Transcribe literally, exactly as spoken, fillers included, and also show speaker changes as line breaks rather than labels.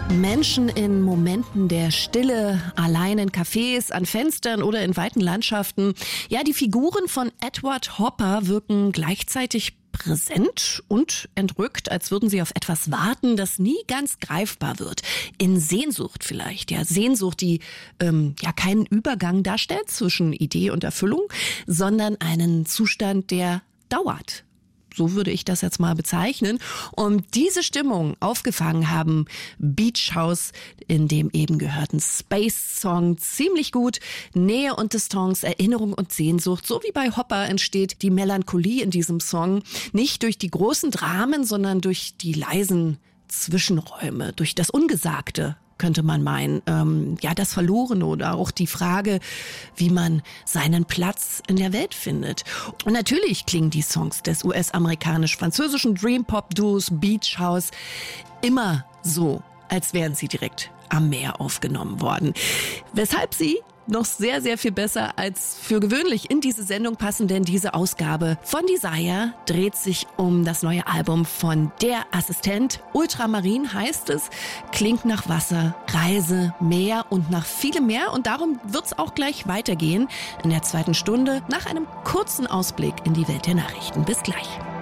Menschen in Momenten der Stille, allein in Cafés, an Fenstern oder in weiten Landschaften. Ja, die Figuren von Edward Hopper wirken gleichzeitig präsent und entrückt, als würden sie auf etwas warten, das nie ganz greifbar wird. In Sehnsucht vielleicht, ja, Sehnsucht, die ähm, ja keinen Übergang darstellt zwischen Idee und Erfüllung, sondern einen Zustand, der dauert. So würde ich das jetzt mal bezeichnen. Und diese Stimmung aufgefangen haben Beach House in dem eben gehörten Space Song ziemlich gut. Nähe und Distanz, Erinnerung und Sehnsucht. So wie bei Hopper entsteht die Melancholie in diesem Song nicht durch die großen Dramen, sondern durch die leisen Zwischenräume, durch das Ungesagte, könnte man meinen. Ähm, ja, das Verlorene oder auch die Frage, wie man seinen Platz in der Welt findet. Und natürlich klingen die Songs des U S-amerikanisch-französischen Dream-Pop-Duos Beach House immer so, als wären sie direkt am Meer aufgenommen worden. Weshalb sie noch sehr, sehr viel besser als für gewöhnlich in diese Sendung passen, denn diese Ausgabe von Desire dreht sich um das neue Album von Der Assistent. Ultramarin heißt es, klingt nach Wasser, Reise, Meer und nach vielem mehr. Und darum wird's auch gleich weitergehen in der zweiten Stunde nach einem kurzen Ausblick in die Welt der Nachrichten. Bis gleich.